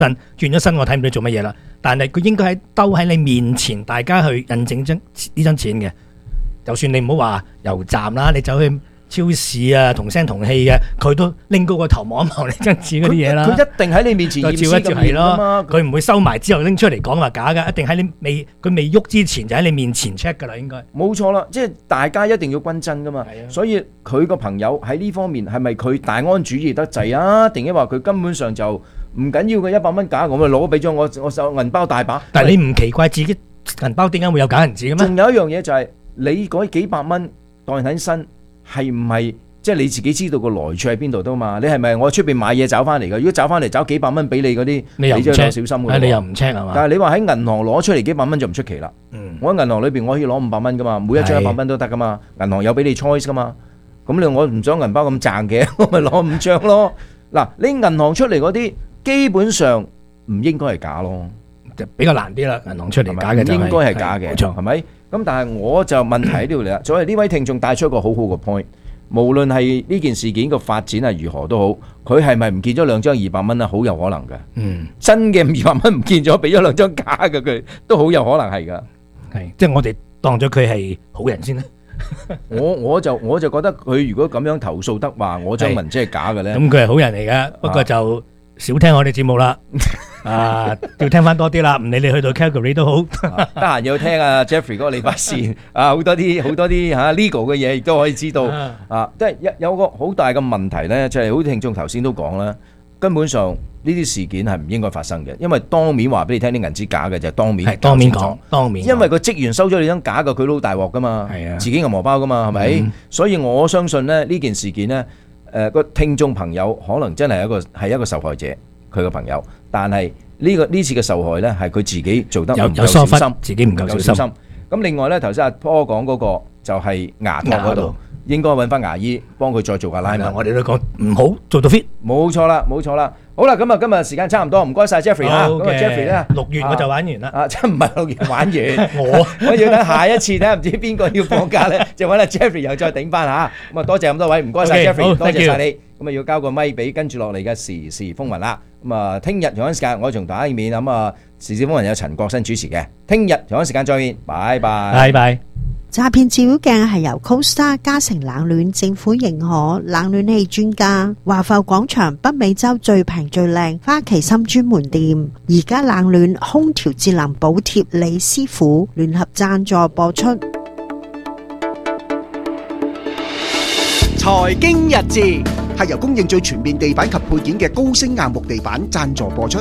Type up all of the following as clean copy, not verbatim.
轉咗身，我睇唔到做乜嘢啦。但係佢應該兜喺你面前，大家去印證呢張錢嘅。就算你唔好話油站啦，你走去超市啊，同聲同氣嘅，佢都拎高個頭望一望你張紙嗰啲嘢啦。 佢一定喺你面前照一照係咯，佢唔會收埋之後拎出嚟講話假㗎，一定喺你佢未喐之前就喺你面前 check 㗎啦，應該。 冇錯啦，即係大家一定要均真㗎嘛。所以佢個朋友喺呢方面係咪佢大安主義得滯啊？定係話佢根本上就唔緊要嘅100蚊假，我咪攞俾咗我手銀包大把。 但係你唔奇怪自己銀包點解會有假銀紙嘅咩？ 仲有一樣嘢就係你嗰幾百蚊當喺身。係唔係即係你自己知道個來處喺邊度都嘛？你係咪我出邊買嘢找翻嚟嘅？如果找翻嚟找幾百蚊俾你嗰啲，你就要小心嘅。 你又唔 check 係嘛？ 但係你話喺銀行攞出嚟幾百蚊就唔出奇啦。我喺銀行裏邊我可以攞500蚊噶嘛，每一張100蚊都得噶嘛。銀行有俾你 choice 噶嘛。咁我唔想銀包咁賺嘅，我咪攞5張咯。嗱，你銀行出嚟嗰啲基本上唔應該係假咯， 就比較難啲啦。銀行出嚟假嘅就應該係假嘅，係咪？咁但係我就問題喺呢度嚟啦。所以呢位聽眾帶出一個好好嘅 point， 無論係呢件事件個發展係如何都好，佢係咪唔見咗2張200蚊咧？好有可能嘅。真嘅200蚊唔見咗，俾咗2張假嘅佢都好有可能係㗎。 係，即係我哋當咗佢係好人先啦。 我就覺得佢如果咁樣投訴得話，我張文即係假嘅咧。 咁佢係好人嚟㗎，不過就少聽我哋節目啦。要聽翻多啲啦，唔理你去到 Calgary 都好， 得閒要聽啊 Jeffrey 嗰個理髮線好多啲legal 嘅嘢亦都可以知道即係有個好大嘅問題咧，就係好似聽眾頭先都講啦，根本上呢啲事件係唔應該發生嘅，因為當面話俾你聽啲銀紙假嘅就係當面講，當面，因為個職員收咗你張假嘅，佢撈大鑊噶嘛，自己銀荷包噶嘛，係咪？所以我相信咧呢件事件咧，個聽眾朋友可能真係一個受害者。佢個朋友，但係呢次嘅受害咧，係佢自己做得唔夠小心，自己唔夠小心。咁另外咧，頭先阿波講嗰個就係牙托嗰度，應該揾翻牙醫幫佢再做下拉紋。我哋都講唔好做到 fit。冇錯啦，冇錯啦。好啦，咁啊，今日時間差唔多，唔該晒 Jeffrey 啦。咁啊 Jeffrey 咧，6月我就玩完啦。真唔係6月玩完，我要等下一次睇下唔知邊個要放假咧，就揾阿 Jeffrey 又再頂翻嚇。咁啊，多謝咁多位，唔該晒 Jeffrey，多謝晒你。咁啊，要交個咪俾跟住落嚟嘅時事風雲啦。咁啊，聽日同一時間我同大家見面。咁啊，時事風雲有陳國新主持嘅。聽日同一時間再見，拜拜。拜拜。 詐騙照妖鏡係由 CoStar 嘉誠冷暖政府認可冷暖氣專家華埠廣場北美洲最平最靚花旗參專門店，而家冷暖空調節能補貼李師傅聯合贊助播出。 財經日誌係由供應最全面地板及配件嘅高升硬木地板贊助播出。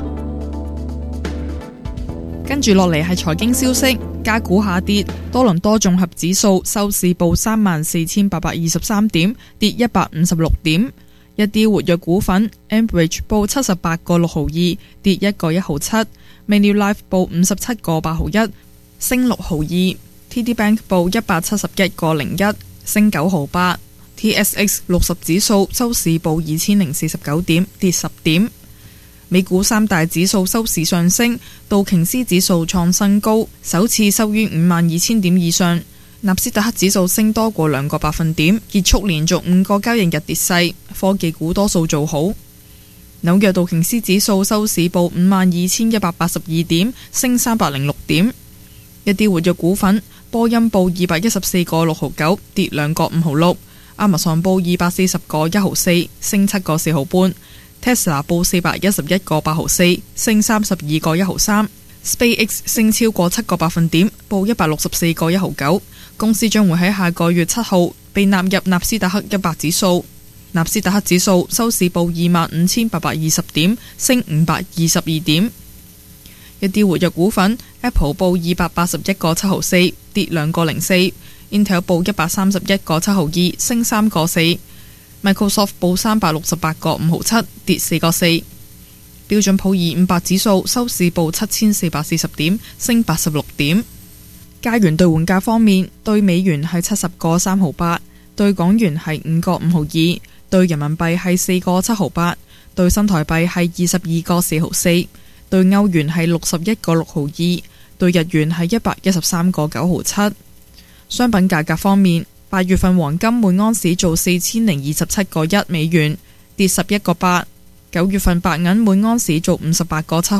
跟住落嚟係財經消息，加股下跌，多倫多綜合指數收市報34,823點，跌156點。一啲活躍股份 Enbridge 報78個6毫2，跌1個1毫7。Manulife 報57個8毫1，升6毫2。TD Bank 報171個01，升9毫8。TSX 60指數收市報2049點，跌10點。美股三大指數收市上升，道瓊斯指數創新高，首次收於52,000點以上。納斯達克指數升多過2個百分點，結束連續5個交易日跌勢。科技股多數做好。紐約道瓊斯指數收市報52,182點，升306點。一啲活躍股份，波音報214個6毫9，跌2個5毫6。Amazon 報240個1毫4，升7個4毫半。Tesla 報411個8毫4，升32個1毫3。SpaceX 升超過7個百分點，報164個1毫9。公司將會喺下個月7號被納入納斯達克100指數。納斯達克指數收市報25,820點，升522點。一啲活躍股份 ，Apple 報281個7毫4，跌2個04。Intel 報131個7毫2，升3個4。Microsoft 報368個5毫7，跌4個4。標準普爾500指數收市報7,440點，升86點。加元兌換價方面，對美元係70個3毫8，對港元係5個5毫2，對人民幣係4個7毫8，對新台幣係22個4毫4，對歐元係61個6毫2，對日元係113個9毫7。商品價格方面，8月份黃金每盎司做4027個1美元，跌11個8； 9月份白銀每盎司做58個7